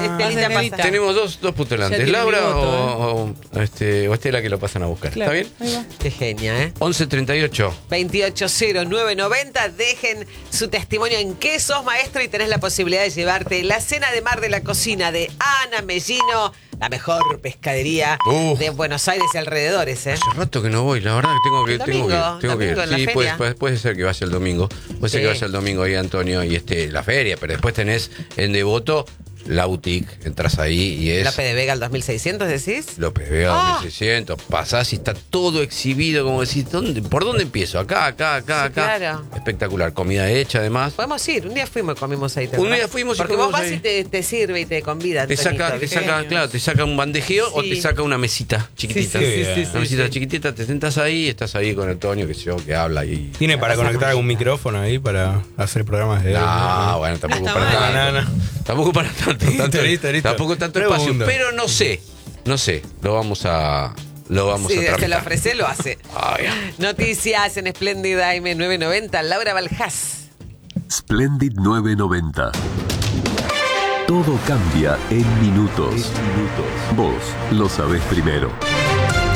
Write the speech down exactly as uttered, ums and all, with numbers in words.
Estelita Estelita pasa. pasa. Tenemos dos, dos putelantes, tiene Laura mi voto, o, o, este, o Estela, que lo pasan a buscar. Claro, ¿Está bien? ahí va. Qué genia, ¿eh? once treinta y ocho. veintiocho cero nueve noventa. Dejen su testimonio en qué sos maestro y tenés la posibilidad de llevarte la cena de mar de la cocina de Ana Mellino, la mejor pescadería Uf. de Buenos Aires y alrededores, ¿eh? Hace rato que no voy, la verdad que tengo que, El tengo domingo, que, tengo que ir. domingo en la Sí, feria. puede, puede, puede ser que vaya el domingo. Puede ser Sí. que vaya el domingo ahí, Antonio, y este, la feria, pero después tenés en Devoto la boutique, entras ahí y es López de Vega al dos mil seiscientos, ¿decís? López Vega Ah. mil seiscientos, pasás y está todo exhibido, como decís, ¿dónde, ¿por dónde empiezo? Acá, acá, acá, Sí, acá. claro. Espectacular, comida hecha además. Podemos ir, un día fuimos y comimos ahí. ¿te Un acordás? día fuimos y Porque comimos vos vas ahí. y te, te sirve y te convida. Te Antonito, saca, te ¿viste? saca, claro, te saca un bandejeo o Sí. te saca una mesita chiquitita. Sí, sí, sí, sí, una mesita sí. chiquitita, te sentas ahí, estás ahí con Antonio, que sé yo, que habla y. ¿Tiene para conectar algún micrófono ahí para hacer programas de No, bueno, tampoco No está para mal. tanto. No, no, no. Tampoco para tanto. Listo, tanto listo, listo. Tampoco tanto espacio. Pregunto. Pero no sé, no sé. Lo vamos a. Lo vamos Sí, a se lo tramitar. ofrece, lo hace. Ay, Noticias en Splendid A M nueve noventa. Laura Baljás. Splendid nueve noventa. Todo cambia en minutos. Vos lo sabés primero.